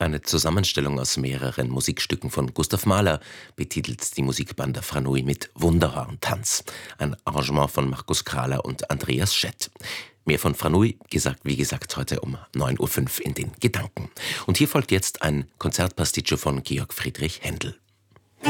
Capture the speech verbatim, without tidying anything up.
Eine Zusammenstellung aus mehreren Musikstücken von Gustav Mahler betitelt die Musikband der Franui mit Wunderhorn-Tanz, ein Arrangement von Markus Krahler und Andreas Schett. Mehr von Franui, gesagt, wie gesagt, heute um neun Uhr fünf in den Gedanken. Und hier folgt jetzt ein Konzertpasticcio von Georg Friedrich Händel.